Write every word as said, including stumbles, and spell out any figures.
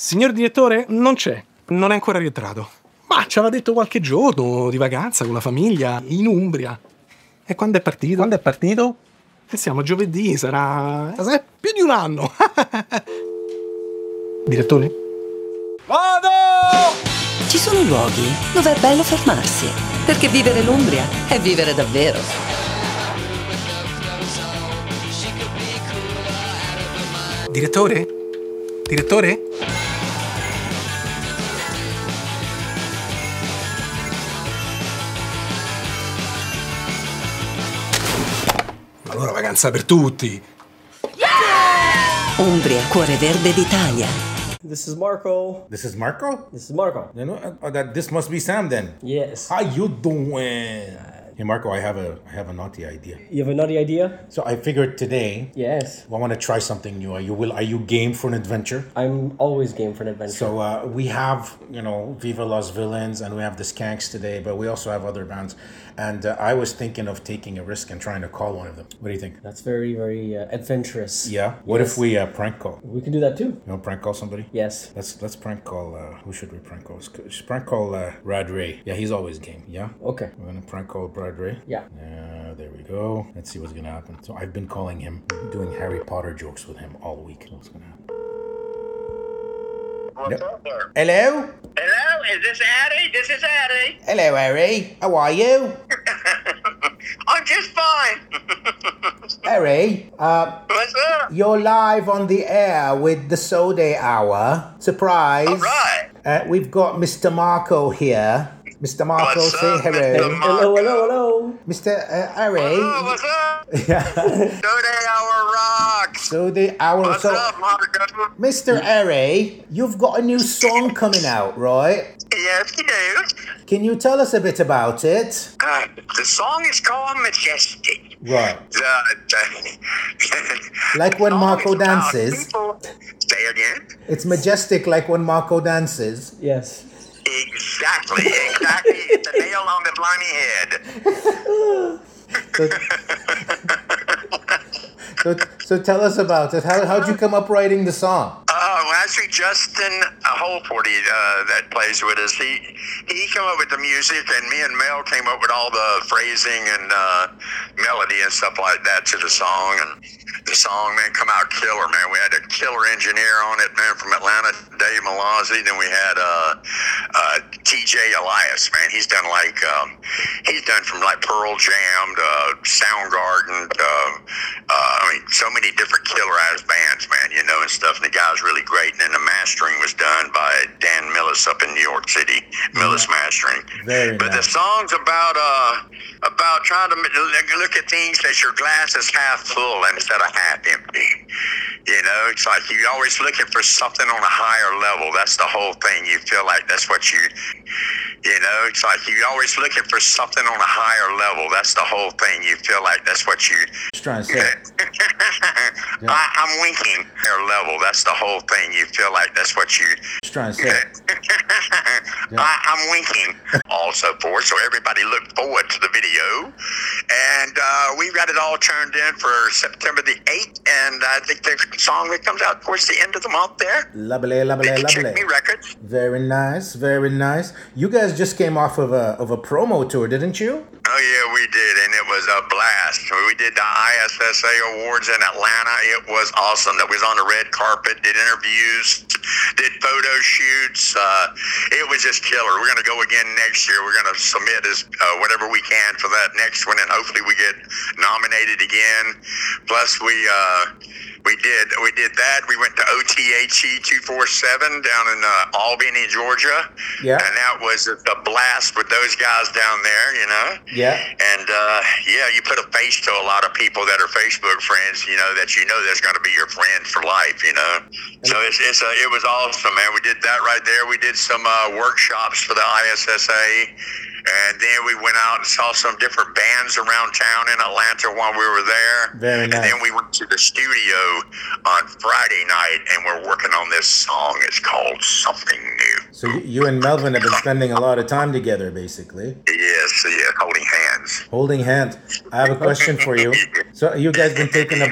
Signor direttore, non c'è. Non è ancora rientrato. Ma ci aveva detto qualche giorno di vacanza con la famiglia in Umbria. E quando è partito? Quando è partito? E siamo a giovedì, sarà... sarà più di un anno. Direttore? Vado! Ci sono luoghi dove è bello fermarsi, perché vivere l'Umbria è vivere davvero. Direttore? Direttore? Allora vacanza per tutti. Umbria, cuore verde d'Italia. This is Marco. This is Marco? This is Marco. You know, uh, that this must be Sam then. Yes. How you doing? Hey Marco, I have a I have a naughty idea. You have a nutty idea? So I figured today Yes. I want to try something new. Are you will are you game for an adventure? I'm always game for an adventure. So uh, we have, you know, Viva Los Villains and we have the Skanks today, but we also have other bands. And uh, I was thinking of taking a risk and trying to call one of them. What do you think? That's very, very uh, adventurous. Yeah. What Yes. if we uh, prank call? We can do that too. You know, prank call somebody? Yes. Let's let's prank call. Uh, who should we prank call? Let's prank call uh, Brad Ray. Yeah, he's always game. Yeah. Okay. We're gonna prank call Brad Ray. Yeah. Uh, there we go. Let's see what's gonna happen. So I've been calling him, doing Harry Potter jokes with him all week. What's gonna happen? What's Yep. up there? Hello. Hello, is this Addie? This is Addie. Hello, Harry. How are you? I'm just fine. Harry, uh, What's up? you're live on the air with the Soday Hour. Surprise. All right. Uh, we've got Mister Marco here. Mister Marco, What's say up, hello. Mister Marco? Hello, hello, hello. Mister Uh, Harry. Oh, what's up? Yeah. Soday Hour rocks. So the hour. What's so, up, Marco? Mister Harry, you've got a new song coming out, right? Yes, you do. Can you tell us a bit about it? Uh, the song is called Majestic. Right. The, the Like when song Marco is about dances? people- Say again. It's majestic like when Marco dances. Yes. Exactly, exactly. It's a nail on the blimey head. So, so, so tell us about it. How, how'd you come up writing the song? Uh, well, actually, Justin Holforty, uh, that plays with us, he he came up with the music, and me and Mel came up with all the phrasing and uh, melody and stuff like that to the song. And the song, man, come out killer, man. We had a killer engineer on it, man, from Atlanta, Dave Malazzi. Then we had uh, uh, T J Elias, man. He's done like um, he's done from like Pearl Jam to Soundgarden to uh, I mean, so many different killer ass bands, man. You know, and stuff. And the guy's really great. And then the mastering was done by Dan Millis up in New York City. Millis Mastering. Very but nice. the song's about uh about trying to look at things that your glass is half full instead of half empty. You know, it's like you're always looking for something on a higher level. That's the whole thing. You feel like that's what you, you know, it's like you're always looking for something on a higher level. That's the whole thing. You feel like that's what you. Just trying to say. I, I'm winking higher level. That's the whole thing. You feel like that's what you. Just trying to say. I, I'm winking also for, so everybody look forward to the video. And uh, we've got it all turned in for September the eighth, and I think the song that comes out towards the end of the month there. Lovely, lovely, Check lovely. Me Records. Very nice, very nice. You guys just came off of a of a promo tour, didn't you? Oh yeah, we did, and it was a blast. We did the I S S A Awards in Atlanta. It was awesome. That was on the red carpet. Did interviews, did photo shoots. Uh, it was just killer. We're gonna go again next year. We're gonna submit as uh, whatever we can for that next one, and hopefully we get nominated again. Plus we uh, we did we did that. We went to O T H E two forty-seven down in uh, Albany, Georgia. Yeah. And that was a blast with those guys down there. You know. Yeah. And uh, yeah, you put a face to a lot of people that are Facebook friends, you know, that you know that's going to be your friend for life, you know. So it's, it's a, it was awesome, man. We did that right there. We did some uh, workshops for the I S S A. And then we went out and saw some different bands around town in Atlanta while we were there. Very nice. And then we went to the studio on Friday night, and we're working on this song. It's called Something New. So you, you and Melvin have been spending a lot of time together, basically. Yes, yeah, holding hands. Holding hands. I have a question for you. So you guys been taking a